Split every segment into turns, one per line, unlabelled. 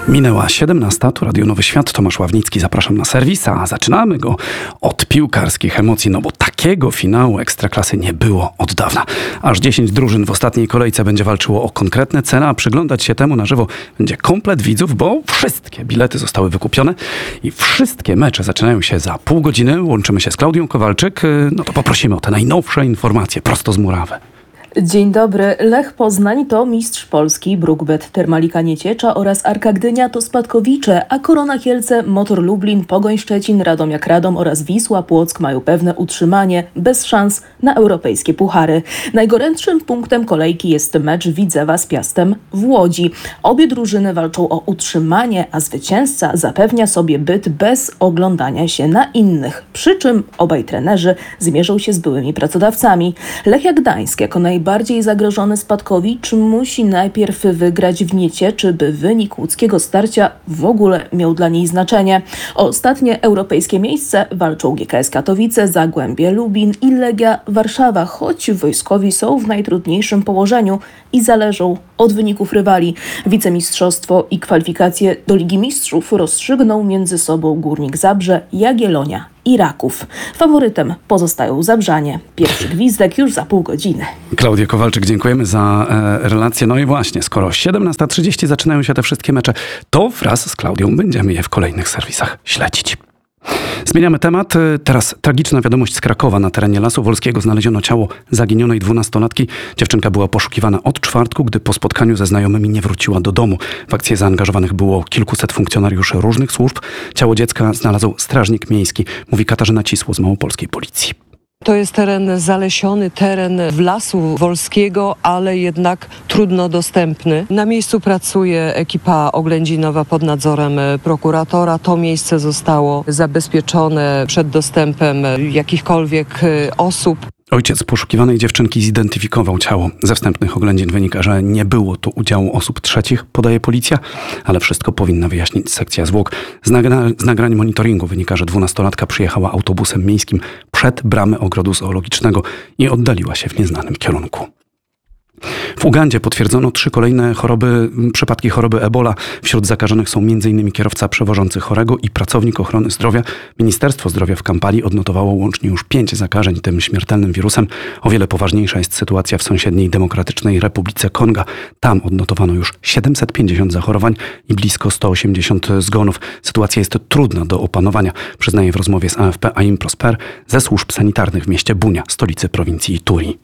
Minęła 17, tu Radio Nowy Świat, Tomasz Ławnicki, zapraszam na serwis, a zaczynamy go od piłkarskich emocji, no bo takiego finału Ekstraklasy nie było od dawna. Aż 10 drużyn w ostatniej kolejce będzie walczyło o konkretne cele, a przyglądać się temu na żywo będzie komplet widzów, bo wszystkie bilety zostały wykupione i wszystkie mecze zaczynają się za pół godziny. Łączymy się z Klaudią Kowalczyk, no to poprosimy o te najnowsze informacje prosto z murawy.
Dzień dobry. Lech Poznań to mistrz Polski, Brukbet Termalika Nieciecza oraz Arka Gdynia to spadkowicze, a Korona Kielce, Motor Lublin, Pogoń Szczecin, Radomiak Radom oraz Wisła Płock mają pewne utrzymanie, bez szans na europejskie puchary. Najgorętszym punktem kolejki jest mecz Widzewa z Piastem w Łodzi. Obie drużyny walczą o utrzymanie, a zwycięzca zapewnia sobie byt bez oglądania się na innych. Przy czym obaj trenerzy zmierzą się z byłymi pracodawcami. Lechia Gdańsk jako najbardziej zagrożony spadkowicz musi najpierw wygrać w Niecieczy, by wynik łódzkiego starcia w ogóle miał dla niej znaczenie. O ostatnie europejskie miejsce walczą GKS Katowice, Zagłębie Lubin i Legia Warszawa, choć wojskowi są w najtrudniejszym położeniu i zależą od wyników rywali. Wicemistrzostwo i kwalifikacje do Ligi Mistrzów rozstrzygną między sobą Górnik Zabrze, Jagiellonia i Raków. Faworytem pozostają Zabrzanie. Pierwszy gwizdek już za pół godziny.
Klaudia Kowalczyk, dziękujemy za relację. No i właśnie, skoro 17:30 zaczynają się te wszystkie mecze, to wraz z Klaudią będziemy je w kolejnych serwisach śledzić. Zmieniamy temat. Teraz tragiczna wiadomość z Krakowa. Na terenie Lasu Wolskiego znaleziono ciało zaginionej 12-latki. Dziewczynka była poszukiwana od czwartku, gdy po spotkaniu ze znajomymi nie wróciła do domu. W akcję zaangażowanych było kilkuset funkcjonariuszy różnych służb. Ciało dziecka znalazł strażnik miejski, mówi Katarzyna Cisło z małopolskiej policji.
To jest teren zalesiony, teren w Lasu Wolskiego, ale jednak trudno dostępny. Na miejscu pracuje ekipa oględzinowa pod nadzorem prokuratora. To miejsce zostało zabezpieczone przed dostępem jakichkolwiek osób.
Ojciec poszukiwanej dziewczynki zidentyfikował ciało. Ze wstępnych oględzin wynika, że nie było tu udziału osób trzecich, podaje policja, ale wszystko powinna wyjaśnić sekcja zwłok. Z nagrań monitoringu wynika, że 12-latka przyjechała autobusem miejskim przed bramy ogrodu zoologicznego i oddaliła się w nieznanym kierunku. W Ugandzie potwierdzono 3 kolejne przypadki choroby Ebola. Wśród zakażonych są m.in. kierowca przewożący chorego i pracownik ochrony zdrowia. Ministerstwo Zdrowia w Kampali odnotowało łącznie już 5 zakażeń tym śmiertelnym wirusem. O wiele poważniejsza jest sytuacja w sąsiedniej Demokratycznej Republice Konga. Tam odnotowano już 750 zachorowań i blisko 180 zgonów. Sytuacja jest trudna do opanowania, przyznaje w rozmowie z AFP Aim Prosper ze służb sanitarnych w mieście Bunia, stolicy prowincji Ituri.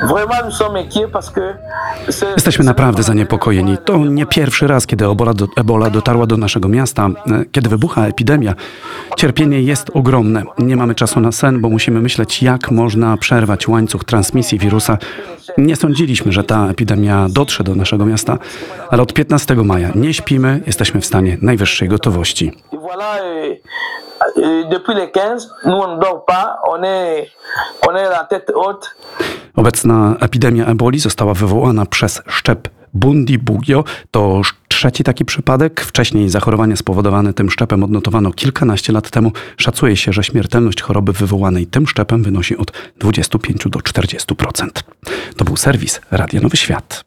Jesteśmy naprawdę zaniepokojeni. To nie pierwszy raz, kiedy Ebola dotarła do naszego miasta. Kiedy wybucha epidemia, cierpienie jest ogromne. Nie mamy czasu na sen, bo musimy myśleć, jak można przerwać łańcuch transmisji wirusa. Nie sądziliśmy, że ta epidemia dotrze do naszego miasta, ale od 15 maja nie śpimy, jesteśmy w stanie najwyższej gotowości. Obecna epidemia eboli została wywołana przez szczep Bundibugyo. To 3. taki przypadek. Wcześniej zachorowanie spowodowane tym szczepem odnotowano kilkanaście lat temu. Szacuje się, że śmiertelność choroby wywołanej tym szczepem wynosi od 25 do 40%. To był serwis Radia Nowy Świat.